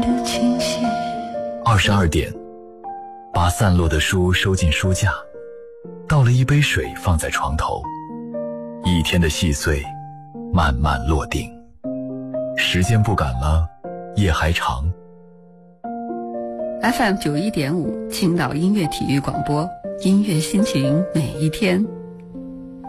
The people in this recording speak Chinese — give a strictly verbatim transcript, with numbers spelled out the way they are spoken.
的倾斜。 二十二点，把散落的书收进书架，倒了一杯水放在床头，一天的细碎慢慢落定。时间不赶了，夜还长。 F M 九一点五，青岛音乐体育广播，音乐心情每一天。